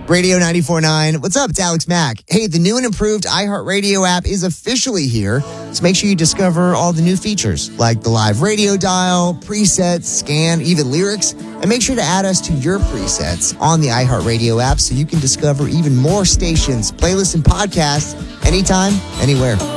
Radio 94.9. What's up? It's Alex Mack. Hey, the new and improved iHeartRadio app is officially here. So make sure you discover all the new features like the live radio dial, presets, scan, even lyrics. And make sure to add us to your presets on the iHeartRadio app so you can discover even more stations, playlists, and podcasts anytime, anywhere.